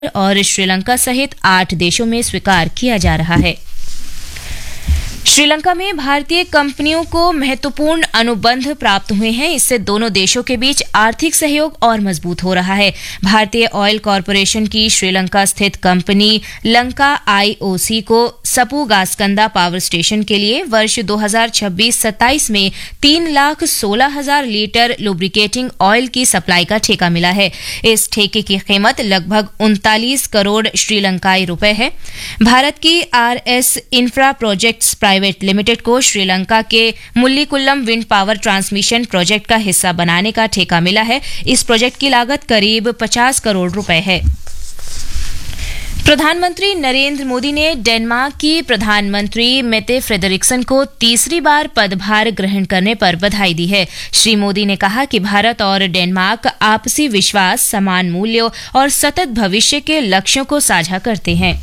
और श्रीलंका सहित 8 देशों में स्वीकार किया जा रहा है। श्रीलंका में भारतीय कंपनियों को महत्वपूर्ण अनुबंध प्राप्त हुए हैं। इससे दोनों देशों के बीच आर्थिक सहयोग और मजबूत हो रहा है। भारतीय ऑयल कॉरपोरेशन की श्रीलंका स्थित कंपनी लंका आईओसी को सपुगास्कंदा पावर स्टेशन के लिए वर्ष 2026-27 में 3,16,000 लीटर लुब्रिकेटिंग ऑयल की सप्लाई का ठेका मिला है। इस ठेके की कीमत लगभग 39 करोड़ श्रीलंकाई रुपए है। भारत की RS infra projects private limited को श्रीलंका के मुल्लीकुल्लम विंड पावर ट्रांसमिशन प्रोजेक्ट का हिस्सा बनाने का ठेका मिला है। इस प्रोजेक्ट की लागत करीब 50 करोड़ रुपए है। प्रधानमंत्री नरेंद्र मोदी ने डेनमार्क की प्रधानमंत्री मेटे फ्रेडरिक्सन को तीसरी बार पदभार ग्रहण करने पर बधाई दी है। श्री मोदी ने कहा कि भारत और डेनमार्क आपसी विश्वास, समान मूल्यों और सतत भविष्य के लक्ष्यों को साझा करते हैं।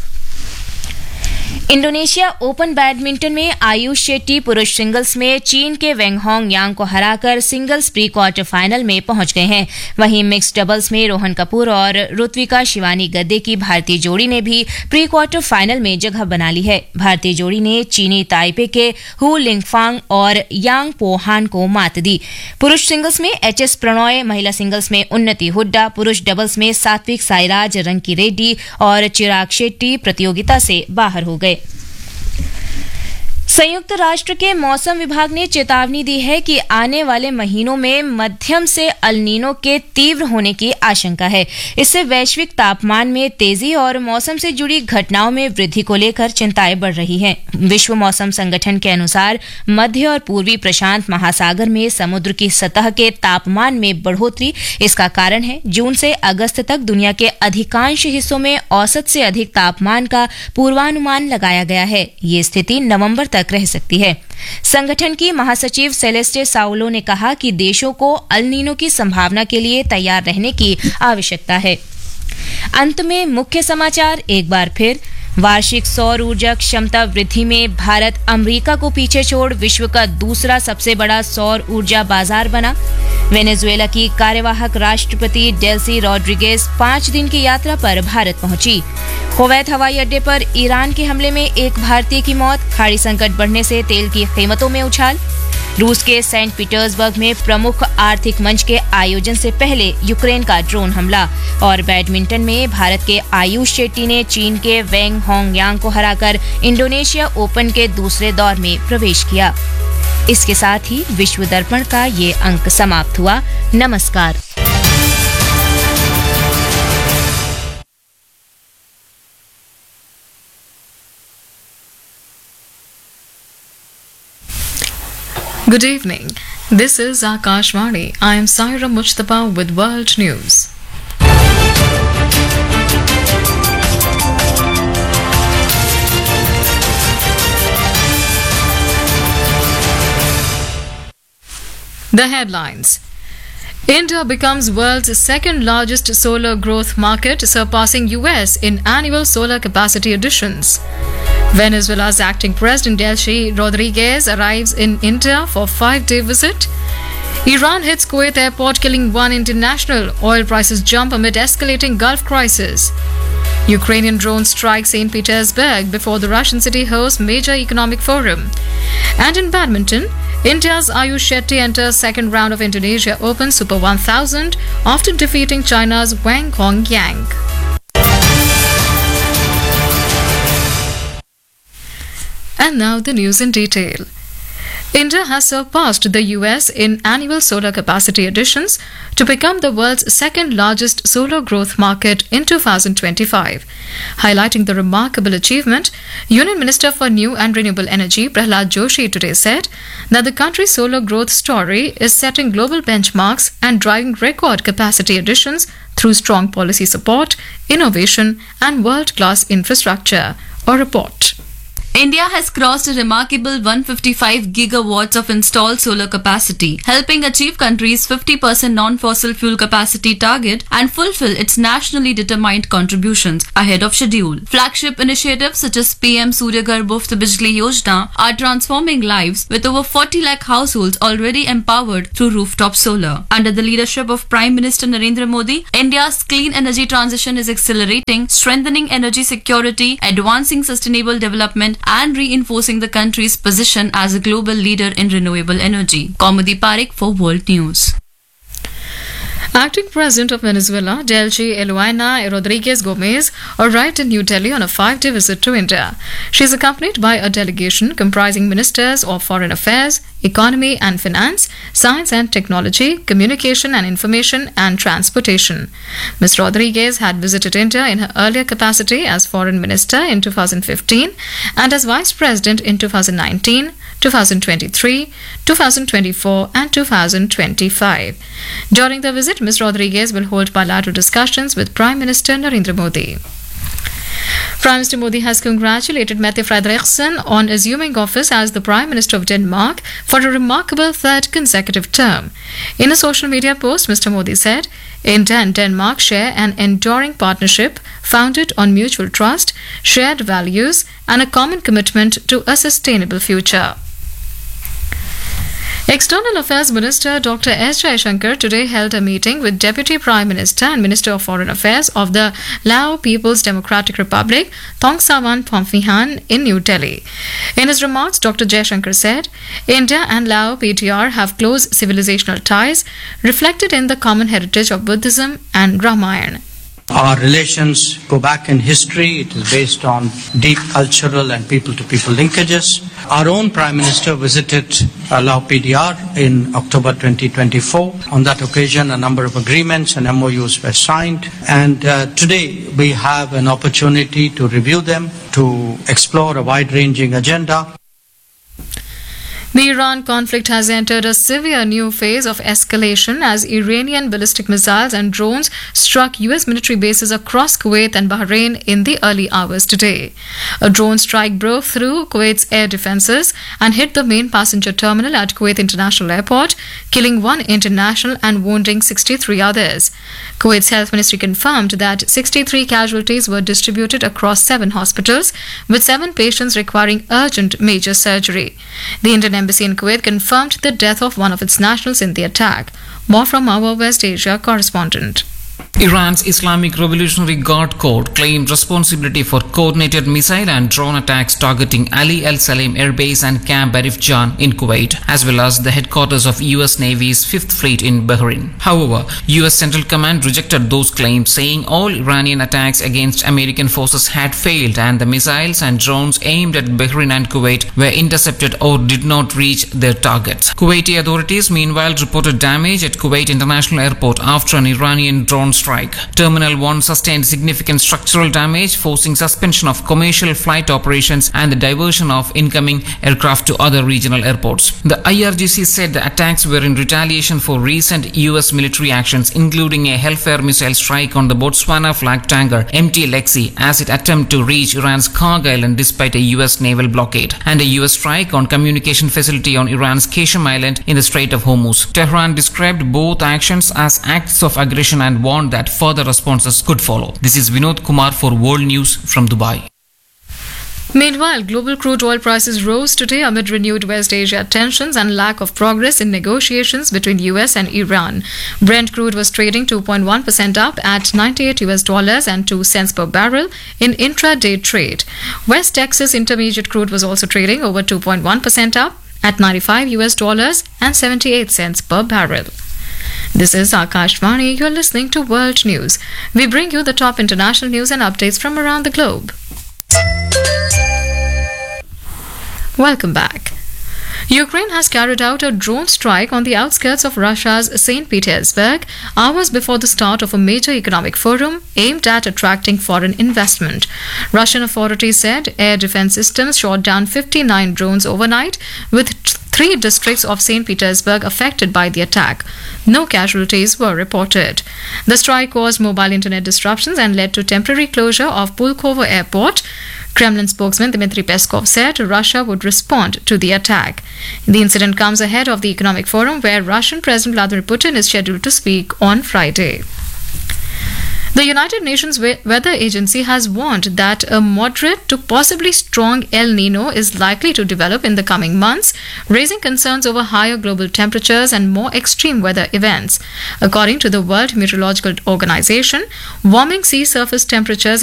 इंडोनेशिया ओपन बैडमिंटन में आयुष शेट्टी पुरुष सिंगल्स में चीन के वेंग होंग यांग को हराकर सिंगल्स प्री क्वार्टर फाइनल में पहुंच गए हैं। वहीं मिक्स्ड डबल्स में रोहन कपूर और ऋत्विका शिवानी गद्दे की भारतीय जोड़ी ने भी प्री क्वार्टर फाइनल में जगह बना ली है। भारतीय जोड़ी ने चीनी ताइपे के हु लिंगफांग और यांग पोहान को मात दी। पुरुष सिंगल्स में एचएस प्रणॉय, महिला सिंगल्स में उन्नति हुड्डा, पुरुष डबल्स में सात्विक साईराज रंकी रेड्डी और चिराग शेट्टी प्रतियोगिता से बाहर हो गए। संयुक्त राष्ट्र के मौसम विभाग ने चेतावनी दी है कि आने वाले महीनों में मध्यम से अल नीनो के तीव्र होने की आशंका है। इससे वैश्विक तापमान में तेजी और मौसम से जुड़ी घटनाओं में वृद्धि को लेकर चिंताएं बढ़ रही हैं। विश्व मौसम संगठन के अनुसार मध्य और पूर्वी प्रशांत महासागर में समुद्र की सतह के तापमान में बढ़ोतरी इसका कारण है। जून से अगस्त तक दुनिया के अधिकांश हिस्सों में औसत से अधिक तापमान का पूर्वानुमान लगाया गया है। ये स्थिति नवंबर तक रह सकती है। संगठन की महासचिव सेलेस्टे साउलो ने कहा कि देशों को अल नीनो की संभावना के लिए तैयार रहने की आवश्यकता है। अंत में मुख्य समाचार एक बार फिर। वार्षिक सौर ऊर्जा क्षमता वृद्धि में भारत अमेरिका को पीछे छोड़ विश्व का दूसरा सबसे बड़ा सौर ऊर्जा बाजार बना। वेनेजुएला की कार्यवाहक राष्ट्रपति डेल्सी रॉड्रिगेज 5 दिन की यात्रा पर भारत पहुंची। कुवैत हवाई अड्डे पर ईरान के हमले में एक भारतीय की मौत। खाड़ी संकट बढ़ने से तेल की कीमतों में उछाल। रूस के सेंट पीटर्सबर्ग में प्रमुख आर्थिक मंच के आयोजन से पहले यूक्रेन का ड्रोन हमला। और बैडमिंटन में भारत के आयुष शेट्टी ने चीन के वेंग होंग यांग को हराकर इंडोनेशिया ओपन के दूसरे दौर में प्रवेश किया। इसके साथ ही विश्व दर्पण का ये अंक समाप्त हुआ। नमस्कार। Good evening. This is Akashvani. I am Saira Mujtaba with World News. The headlines. India becomes world's second largest solar growth market, surpassing US in annual solar capacity additions. Venezuela's acting president Delcy Rodriguez arrives in India for 5-day visit. Iran hits Kuwait airport, killing 1 international. Oil prices jump amid escalating Gulf crisis. Ukrainian drone strikes St. Petersburg before the Russian city hosts major economic forum. And in badminton, India's Ayush Shetty enters second round of Indonesia Open Super 1000 after defeating China's Wang Hong Yang. And now the news in detail. India has surpassed the US in annual solar capacity additions to become the world's second largest solar growth market in 2025. Highlighting the remarkable achievement, Union Minister for New and Renewable Energy Prahlad Joshi today said that the country's solar growth story is setting global benchmarks and driving record capacity additions through strong policy support, innovation and world-class infrastructure. A report. India has crossed a remarkable 155 gigawatts of installed solar capacity, helping achieve country's 50% non-fossil fuel capacity target and fulfill its nationally determined contributions ahead of schedule. Flagship initiatives such as PM Surya Ghar Muft Bijli Yojana are transforming lives, with over 40 lakh households already empowered through rooftop solar. Under the leadership of Prime Minister Narendra Modi, India's clean energy transition is accelerating, strengthening energy security, advancing sustainable development, and reinforcing the country's position as a global leader in renewable energy. Kaumudi Parekh for World News. Acting President of Venezuela, Delcy Eloina Rodriguez Gomez, arrived in New Delhi on a 5-day visit to India. She is accompanied by a delegation comprising ministers of foreign affairs, economy and finance, science and technology, communication and information, and transportation. Ms. Rodriguez had visited India in her earlier capacity as foreign minister in 2015 and as vice president in 2019, 2023, 2024 and 2025. During the visit, Ms. Rodriguez will hold bilateral discussions with Prime Minister Narendra Modi. Prime Minister Modi has congratulated Mette Frederiksen on assuming office as the Prime Minister of Denmark for a remarkable third consecutive term. In a social media post, Mr. Modi said, India and Denmark share an enduring partnership founded on mutual trust, shared values, and a common commitment to a sustainable future. External Affairs Minister Dr. S. Jaishankar today held a meeting with Deputy Prime Minister and Minister of Foreign Affairs of the Lao People's Democratic Republic, Thongsavan Phomvihan, in New Delhi. In his remarks, Dr. Jaishankar said, India and Lao PTR have close civilizational ties reflected in the common heritage of Buddhism and Ramayana. Our relations go back in history. It is based on deep cultural and people-to-people linkages. Our own Prime Minister visited Lao PDR in October 2024. On that occasion, a number of agreements and MOUs were signed. And today, we have an opportunity to review them, to explore a wide-ranging agenda. The Iran conflict has entered a severe new phase of escalation as Iranian ballistic missiles and drones struck US military bases across Kuwait and Bahrain in the early hours today. A drone strike broke through Kuwait's air defenses and hit the main passenger terminal at Kuwait International Airport, killing 1 international and wounding 63 others. Kuwait's health ministry confirmed that 63 casualties were distributed across 7 hospitals, with 7 patients requiring urgent major surgery. The Indian Embassy in Kuwait confirmed the death of one of its nationals in the attack. More from our West Asia correspondent. Iran's Islamic Revolutionary Guard Corps claimed responsibility for coordinated missile and drone attacks targeting Ali Al Salem Air Base and Camp Arif Jan in Kuwait, as well as the headquarters of US Navy's 5th Fleet in Bahrain. However, US Central Command rejected those claims, saying all Iranian attacks against American forces had failed and the missiles and drones aimed at Bahrain and Kuwait were intercepted or did not reach their targets. Kuwaiti authorities meanwhile reported damage at Kuwait International Airport after an Iranian drone strike. Terminal 1 sustained significant structural damage, forcing suspension of commercial flight operations and the diversion of incoming aircraft to other regional airports. The IRGC said the attacks were in retaliation for recent US military actions, including a Hellfire missile strike on the Botswana flag tanker MT Lexi as it attempted to reach Iran's Karg Island despite a US naval blockade, and a US strike on communication facility on Iran's Qasem Island in the Strait of Hormuz. Tehran described both actions as acts of aggression and warned that further responses could follow. This is Vinod Kumar for World News from Dubai. Meanwhile, global crude oil prices rose today amid renewed West Asia tensions and lack of progress in negotiations between US and Iran. Brent crude was trading 2.1% up at $98 and 2 cents per barrel in intraday trade. West Texas Intermediate crude was also trading over 2.1% up at $95 and 78 cents per barrel. This is Akashvani. You're listening to World News. We bring you the top international news and updates from around the globe. Welcome back. Ukraine has carried out a drone strike on the outskirts of Russia's St. Petersburg hours before the start of a major economic forum aimed at attracting foreign investment. Russian authorities said air defense systems shot down 59 drones overnight, with 3 districts of St. Petersburg affected by the attack. No casualties were reported. The strike caused mobile internet disruptions and led to temporary closure of Pulkovo Airport. Kremlin spokesman Dmitry Peskov said Russia would respond to the attack. The incident comes ahead of the Economic Forum, where Russian President Vladimir Putin is scheduled to speak on Friday. The United Nations Weather Agency has warned that a moderate to possibly strong El Nino is likely to develop in the coming months, raising concerns over higher global temperatures and more extreme weather events. According to the World Meteorological Organization, warming sea surface temperatures